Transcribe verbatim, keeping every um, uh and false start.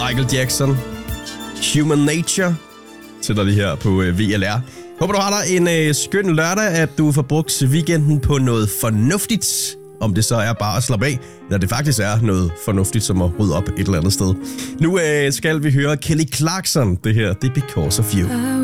Michael Jackson. Human Nature til dig lige her på øh, V L R. Håber du har dig en øh, skøn lørdag, at du får brugt weekenden på noget fornuftigt. Om det så er bare at slappe af, eller det faktisk er noget fornuftigt, som at rydde op et eller andet sted. Nu øh, skal vi høre Kelly Clarkson. Det her, det er Because of You.